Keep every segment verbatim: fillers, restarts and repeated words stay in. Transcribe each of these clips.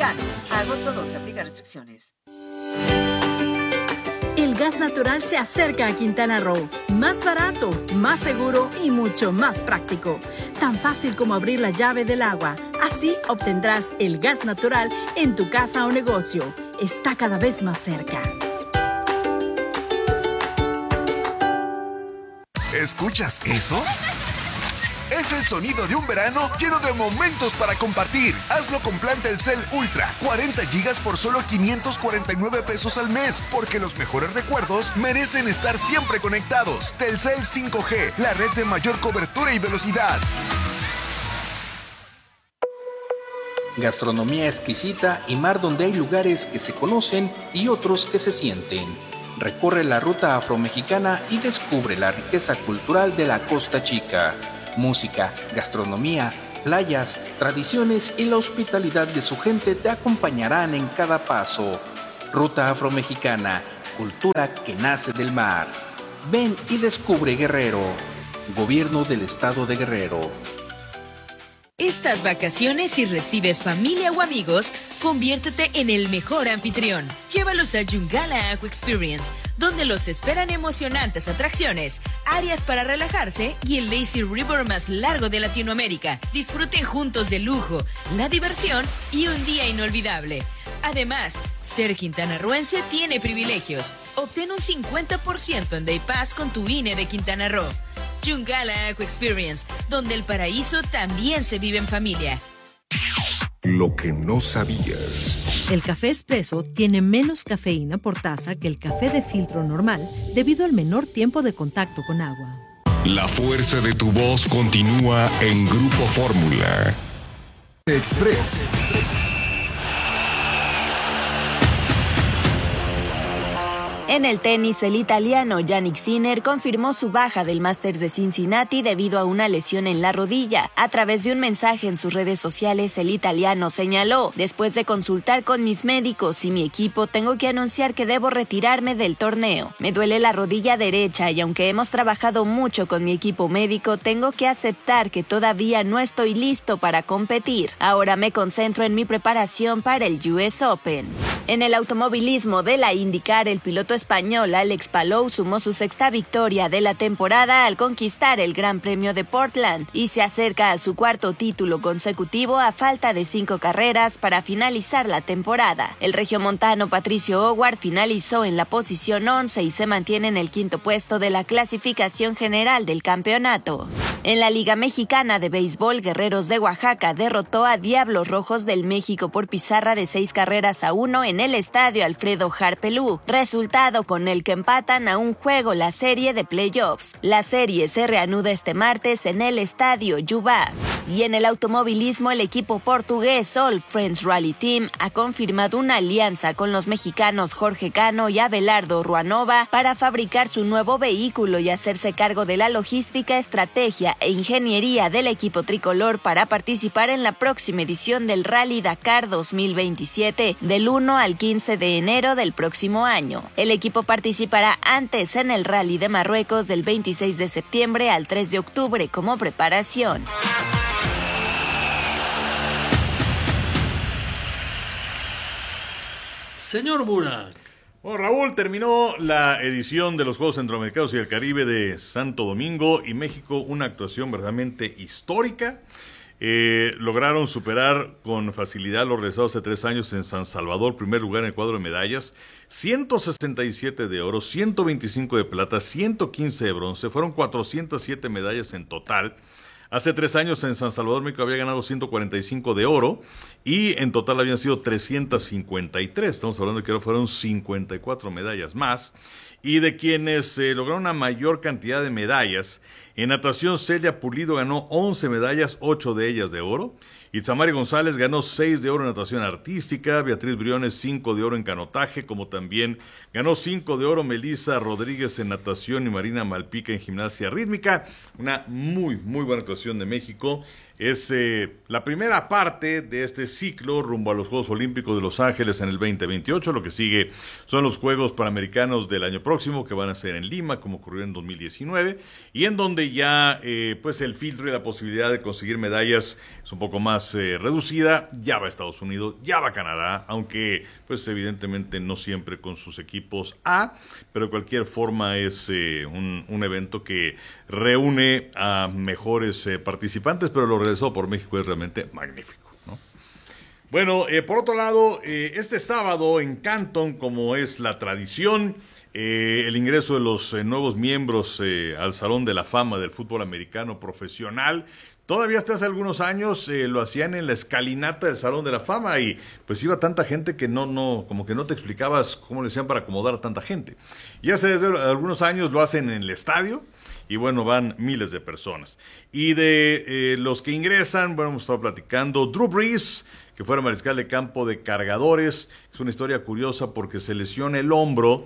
mexicanos. Agosto doce, aplica restricciones. El gas natural se acerca a Quintana Roo. Más barato, más seguro y mucho más práctico. Tan fácil como abrir la llave del agua. Así obtendrás el gas natural en tu casa o negocio. Está cada vez más cerca. ¿Escuchas eso? Es el sonido de un verano lleno de momentos para compartir. Hazlo con plan Telcel Ultra. cuarenta gigas por solo quinientos cuarenta y nueve pesos al mes. Porque los mejores recuerdos merecen estar siempre conectados. Telcel cinco G, la red de mayor cobertura y velocidad. Gastronomía exquisita y mar donde hay lugares que se conocen y otros que se sienten. Recorre la ruta afromexicana y descubre la riqueza cultural de la Costa Chica. Música, gastronomía, playas, tradiciones y la hospitalidad de su gente te acompañarán en cada paso. Ruta afromexicana, cultura que nace del mar. Ven y descubre Guerrero. Gobierno del Estado de Guerrero. Estas vacaciones, si recibes familia o amigos, conviértete en el mejor anfitrión. Llévalos a Yungala Aqua Experience, donde los esperan emocionantes atracciones, áreas para relajarse y el lazy river más largo de Latinoamérica. Disfruten juntos del lujo, la diversión y un día inolvidable. Además, ser quintanarroense tiene privilegios. Obtén un cincuenta por ciento en Day Pass con tu I N E de Quintana Roo. Yungala Aqua Experience, donde el paraíso también se vive en familia. Lo que no sabías. El café expreso tiene menos cafeína por taza que el café de filtro normal debido al menor tiempo de contacto con agua. La fuerza de tu voz continúa en Grupo Fórmula. Express. En el tenis, el italiano Jannik Sinner confirmó su baja del Masters de Cincinnati debido a una lesión en la rodilla. A través de un mensaje en sus redes sociales, el italiano señaló: después de consultar con mis médicos y mi equipo, tengo que anunciar que debo retirarme del torneo. Me duele la rodilla derecha y aunque hemos trabajado mucho con mi equipo médico, tengo que aceptar que todavía no estoy listo para competir. Ahora me concentro en mi preparación para el U S Open. En el automovilismo de la IndyCar, el piloto español Alex Palou sumó su sexta victoria de la temporada al conquistar el Gran Premio de Portland y se acerca a su cuarto título consecutivo a falta de cinco carreras para finalizar la temporada. El regiomontano Patricio Howard finalizó en la posición once y se mantiene en el quinto puesto de la clasificación general del campeonato. En la Liga Mexicana de Béisbol, Guerreros de Oaxaca derrotó a Diablos Rojos del México por pizarra de seis carreras a uno en el estadio Alfredo Harpelú, resultado con el que empatan a un juego la serie de playoffs. La serie se reanuda este martes en el estadio Yubá. Y en el automovilismo, el equipo portugués All Friends Rally Team ha confirmado una alianza con los mexicanos Jorge Cano y Abelardo Ruanova para fabricar su nuevo vehículo y hacerse cargo de la logística, estrategia e ingeniería del equipo tricolor para participar en la próxima edición del Rally Dakar dos mil veintisiete del uno al quince de enero del próximo año. El equipo participará antes en el Rally de Marruecos del veintiséis de septiembre al tres de octubre como preparación. Señor Burak. Bueno, Raúl, terminó la edición de los Juegos Centroamericanos y del Caribe de Santo Domingo y México, una actuación verdaderamente histórica. Eh, lograron superar con facilidad los realizados hace tres años en San Salvador, primer lugar en el cuadro de medallas, ciento sesenta y siete de oro, ciento veinticinco de plata, ciento quince de bronce, fueron cuatrocientas siete medallas en total. Hace tres años en San Salvador, México había ganado ciento cuarenta y cinco de oro y en total habían sido trescientas cincuenta y tres. Estamos hablando de que fueron cincuenta y cuatro medallas más. Y de quienes eh, lograron una mayor cantidad de medallas, en natación Celia Pulido ganó once medallas, ocho de ellas de oro. Itzamari González ganó seis de oro en natación artística, Beatriz Briones cinco de oro en canotaje, como también ganó cinco de oro Melissa Rodríguez en natación y Marina Malpica en gimnasia rítmica. Una muy, muy buena actuación de México Es eh, la primera parte de este ciclo rumbo a los Juegos Olímpicos de Los Ángeles en el veinte veintiocho. Lo que sigue son los Juegos Panamericanos del año próximo, que van a ser en Lima, como ocurrió en dos mil diecinueve, y en donde ya eh, pues el filtro y la posibilidad de conseguir medallas es un poco más eh, reducida. Ya va Estados Unidos, ya va Canadá, aunque pues evidentemente no siempre con sus equipos A, pero de cualquier forma es eh, un, un evento que reúne a mejores eh, participantes, pero lo realizado por México es realmente magnífico, ¿no? Bueno, eh, por otro lado, eh, este sábado en Canton, como es la tradición, eh, el ingreso de los eh, nuevos miembros eh, al Salón de la Fama del fútbol americano profesional. Todavía hasta hace algunos años eh, lo hacían en la escalinata del Salón de la Fama y pues iba tanta gente que no, no, como que no te explicabas cómo le hacían para acomodar a tanta gente. Y hace desde algunos años lo hacen en el estadio y bueno, van miles de personas. Y de eh, los que ingresan, bueno, hemos estado platicando, Drew Brees, que fuera mariscal de campo de Cargadores. Es una historia curiosa porque se lesiona el hombro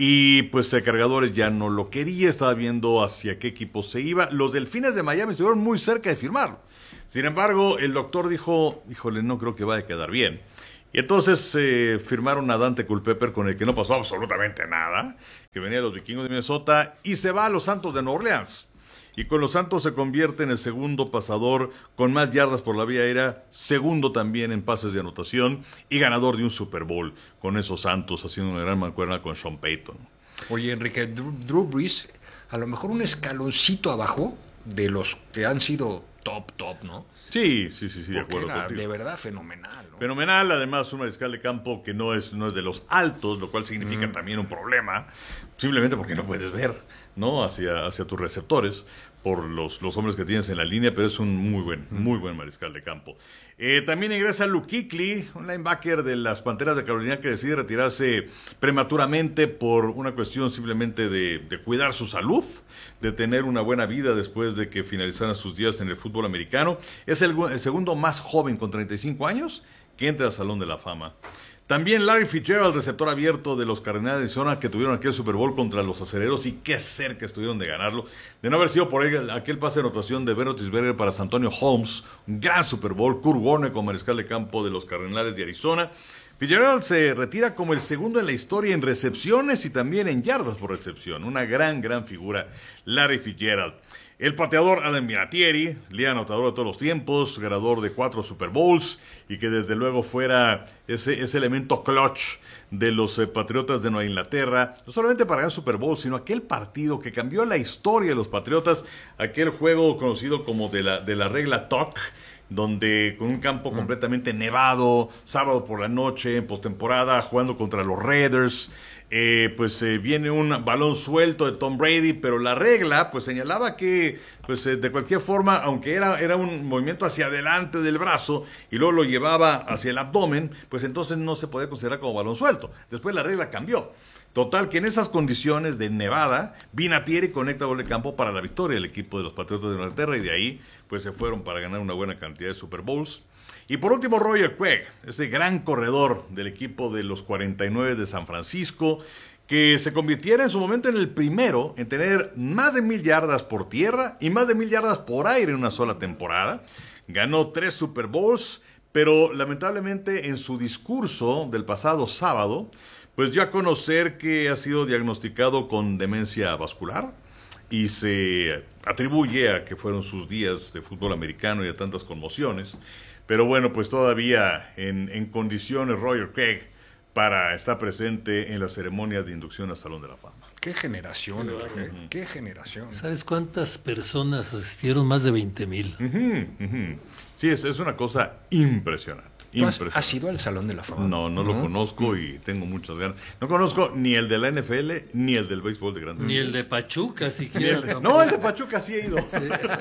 y pues el Cargadores ya no lo quería, estaba viendo hacia qué equipo se iba. Los Delfines de Miami estuvieron muy cerca de firmarlo. Sin embargo, el doctor dijo, híjole, no creo que vaya a quedar bien. Y entonces eh, firmaron a Dante Culpepper, con el que no pasó absolutamente nada, que venía de los Vikingos de Minnesota, y se va a los Santos de Nueva Orleans. Y con los Santos se convierte en el segundo pasador con más yardas por la vía aérea, segundo también en pases de anotación y ganador de un Super Bowl con esos Santos, haciendo una gran mancuerna con Sean Payton. Oye, Enrique, Drew, Drew Brees, a lo mejor un escaloncito abajo de los que han sido top, top, ¿no? Sí, sí, sí, sí, de Porque acuerdo era contigo. de verdad fenomenal, ¿no? Fenomenal, además un mariscal de campo que no es, no es de los altos, lo cual significa mm. también un problema, simplemente porque no puedes ver, ¿no? Hacia, hacia tus receptores por los, los hombres que tienes en la línea, pero es un muy buen, muy buen mariscal de campo. Eh, también ingresa Luke Kuechly, un linebacker de las Panteras de Carolina que decide retirarse prematuramente por una cuestión simplemente de, de cuidar su salud, de tener una buena vida después de que finalizaran sus días en el fútbol americano. Es el, el segundo más joven con treinta y cinco años que entra al Salón de la Fama. También Larry Fitzgerald, receptor abierto de los Cardenales de Arizona, que tuvieron aquel Super Bowl contra los Acereros y qué cerca estuvieron de ganarlo. De no haber sido por él, aquel pase de anotación de Ben Roethlisberger para Santonio Holmes, un gran Super Bowl. Kurt Warner como mariscal de campo de los Cardenales de Arizona. Fitzgerald se retira como el segundo en la historia en recepciones y también en yardas por recepción. Una gran, gran figura, Larry Fitzgerald. El pateador Adam Vinatieri, líder anotador de todos los tiempos, ganador de cuatro Super Bowls y que desde luego fuera ese, ese elemento clutch de los eh, Patriotas de Nueva Inglaterra, no solamente para ganar Super Bowl, sino aquel partido que cambió la historia de los Patriotas, aquel juego conocido como de la, de la regla T O C, donde con un campo mm. completamente nevado, sábado por la noche, en postemporada, jugando contra los Raiders, eh, pues eh, viene un balón suelto de Tom Brady, pero la regla pues señalaba que pues eh, de cualquier forma, aunque era, era un movimiento hacia adelante del brazo y luego lo llevaba hacia el abdomen, pues entonces no se podía considerar como balón suelto. Después la regla cambió. Total, que en esas condiciones de nevada, Vinatieri conecta doble campo para la victoria del equipo de los Patriotas de Inglaterra y de ahí pues se fueron para ganar una buena cantidad de Super Bowls. Y por último, Roger Craig, ese gran corredor del equipo de los cuarenta y nueve de San Francisco, que se convirtiera en su momento en el primero en tener más de mil yardas por tierra y más de mil yardas por aire en una sola temporada. Ganó tres Super Bowls, pero lamentablemente en su discurso del pasado sábado, pues dio a conocer que ha sido diagnosticado con demencia vascular y se atribuye a que fueron sus días de fútbol americano y de tantas conmociones. Pero bueno, pues todavía en, en condiciones Roger Craig para estar presente en la ceremonia de inducción al Salón de la Fama. Qué generación, ¿eh? uh-huh. Qué generación. ¿Sabes cuántas personas asistieron? Más de veinte mil. Uh-huh, uh-huh. Sí, es, es una cosa impresionante. ¿Tú has, has ido al Salón de la Fama? No, no, no lo conozco y tengo muchas ganas. No conozco ni el de la N F L ni el del béisbol de grandes Ni ligas. el de Pachuca siquiera. El de, no, el de Pachuca sí he ido. Sí.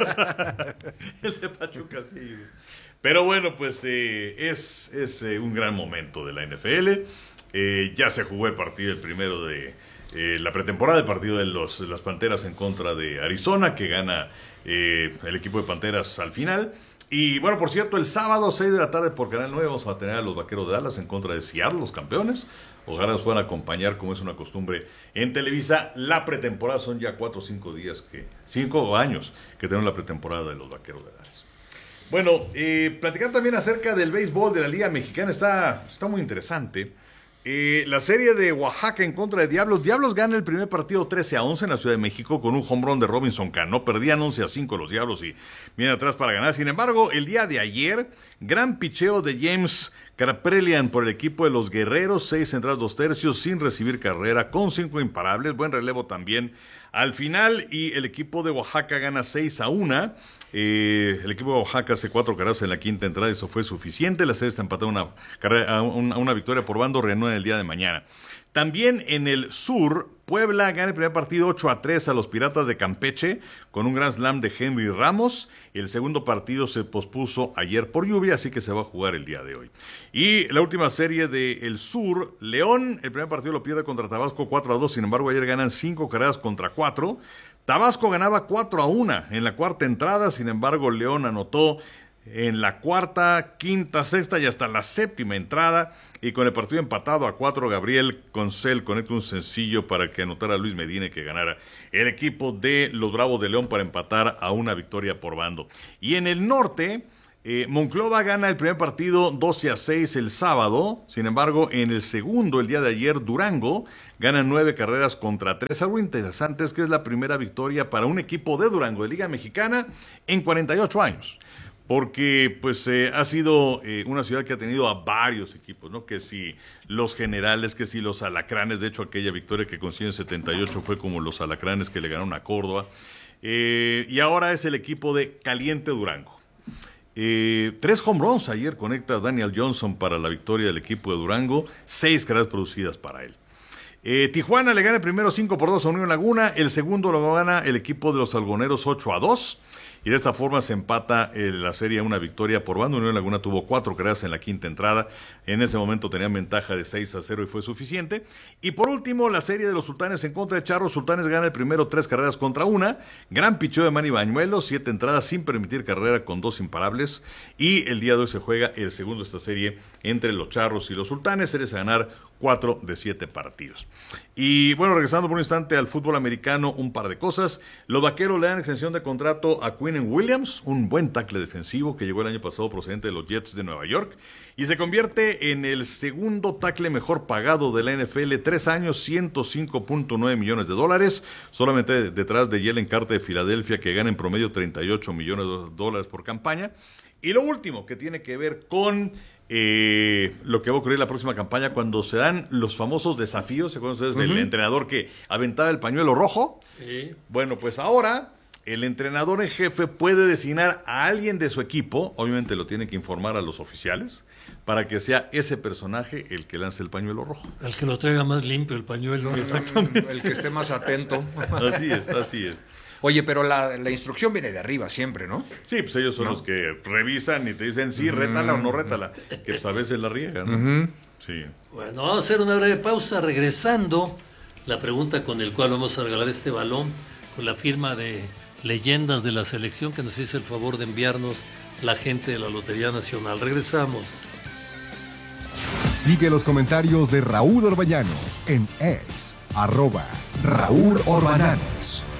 El de Pachuca sí he ido. Pero bueno, pues eh, es, es eh, un gran momento de la N F L. Eh, ya se jugó el partido, el primero de eh, la pretemporada, el partido de los, las Panteras en contra de Arizona, que gana eh, el equipo de Panteras al final. Y bueno, por cierto, el sábado, seis de la tarde por Canal nueve, vamos a tener a los Vaqueros de Dallas en contra de Seattle, los campeones. Ojalá nos puedan acompañar, como es una costumbre en Televisa. La pretemporada son ya cuatro o cinco días, que cinco años que tenemos la pretemporada de los Vaqueros de Dallas. Bueno, eh, platicar también acerca del béisbol de la Liga Mexicana está, está muy interesante. Eh, la serie de Oaxaca en contra de Diablos. Diablos gana el primer partido trece a once en la Ciudad de México con un home run de Robinson Cano. Perdían once a cinco los Diablos y vienen atrás para ganar. Sin embargo, el día de ayer, gran picheo de James Kaprelian por el equipo de los Guerreros. Seis entradas, dos tercios, sin recibir carrera, con cinco imparables. Buen relevo también al final. Y el equipo de Oaxaca gana seis a uno. Eh, el equipo de Oaxaca hace cuatro carreras en la quinta entrada, eso fue suficiente. La serie está empatada a una, carrera, a una, a una victoria por bando, reanuda el día de mañana. También en el sur, Puebla gana el primer partido ocho a tres a los Piratas de Campeche con un gran slam de Henry Ramos. El segundo partido se pospuso ayer por lluvia, así que se va a jugar el día de hoy. Y la última serie del sur, León, el primer partido lo pierde contra Tabasco cuatro a dos, sin embargo ayer ganan cinco carreras contra cuatro. Tabasco ganaba cuatro a uno en la cuarta entrada, sin embargo León anotó en la cuarta, quinta, sexta y hasta la séptima entrada, y con el partido empatado a cuatro, Gabriel Concel conecta un sencillo para que anotara Luis Medina y que ganara el equipo de los Bravos de León para empatar a una victoria por bando. Y en el norte, eh, Monclova gana el primer partido doce a seis el sábado. Sin embargo, en el segundo, el día de ayer, Durango gana nueve carreras contra tres. Algo interesante es que es la primera victoria para un equipo de Durango de Liga Mexicana en cuarenta y ocho años. Porque pues eh, ha sido eh, una ciudad que ha tenido a varios equipos, ¿no? Que si los Generales, que si los Alacranes. De hecho, aquella victoria que consiguió en setenta y ocho fue como los Alacranes que le ganaron a Córdoba. Eh, y ahora es el equipo de Caliente Durango. Eh, tres home runs ayer conecta Daniel Johnson para la victoria del equipo de Durango. Seis carreras producidas para él. Eh, Tijuana le gana el primero cinco por dos a Unión Laguna. El segundo lo gana el equipo de los Algoneros ocho a dos. Y de esta forma se empata eh, la serie a una victoria por bando. Unión Laguna tuvo cuatro carreras en la quinta entrada. En ese momento tenían ventaja de seis a cero y fue suficiente. Y por último, la serie de los Sultanes en contra de Charros. Sultanes gana el primero tres carreras contra una. Gran picheo de Manny Bañuelos, siete entradas sin permitir carrera con dos imparables. Y el día de hoy se juega el segundo de esta serie entre los Charros y los Sultanes. Series a ganar cuatro de siete partidos. Y bueno, regresando por un instante al fútbol americano, un par de cosas. Los Vaqueros le dan extensión de contrato a Quinnen Williams, un buen tackle defensivo que llegó el año pasado procedente de los Jets de Nueva York y se convierte en el segundo tackle mejor pagado de la N F L, tres años, ciento cinco punto nueve millones de dólares, solamente detrás de Jalen Carter de Filadelfia, que gana en promedio treinta y ocho millones de dólares por campaña. Y lo último, que tiene que ver con Eh, lo que va a ocurrir en la próxima campaña cuando se dan los famosos desafíos. ¿Se acuerdan ustedes del uh-huh. entrenador que aventaba el pañuelo rojo? Sí. Bueno, pues ahora el entrenador en jefe puede designar a alguien de su equipo, obviamente lo tiene que informar a los oficiales, para que sea ese personaje el que lance el pañuelo rojo. El que lo traiga más limpio el pañuelo. Exactamente. El que esté más atento. Así es, así es. Oye, pero la, la instrucción viene de arriba siempre, ¿no? Sí, pues ellos son ¿no? los que revisan y te dicen sí, rétala mm. o no rétala, que pues a veces la riegan, ¿no? Uh-huh. Sí. Bueno, vamos a hacer una breve pausa. Regresando, la pregunta con el cual vamos a regalar este balón, con la firma de leyendas de la selección que nos hizo el favor de enviarnos la gente de la Lotería Nacional. Regresamos. Sigue los comentarios de Raúl Orbañanos en X, arroba Raúl Orbañanos.